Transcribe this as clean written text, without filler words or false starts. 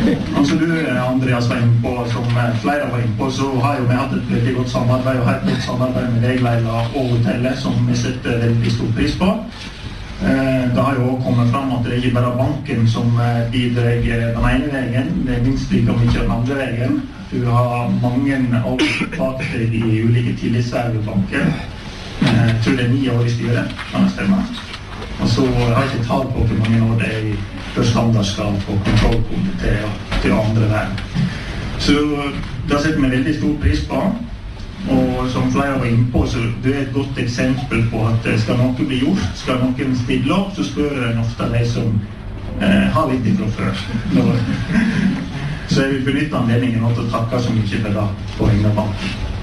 Altså du, Andreas, var inne på, som flere var inne på, så har jo vi hatt et veldig godt samarbeid, og et godt samarbeid med deg, Leila, og hotellet, som vi setter veldig stor pris på. Det har jo også kommet fram at det er ikke bare banken som bidrar den ene veien, det er minst like mye den andre veien. Du har mange avtaler i ulike tillitsverv i banken. Jeg tror det er 9 år i styret, kan det stemme. Og så har jeg ikke talt på hvor mange år det er i standardskap og kontrollkomité til andre verden. Så det setter vi veldig stor pris på. Og som flere var inne på, så det er et godt eksempel på at skal noe bli gjort, skal noen stille opp, så spør en ofte de som har litt ifra før. Så jeg vil benytte anledningen til å takke så mye for det på egne bank.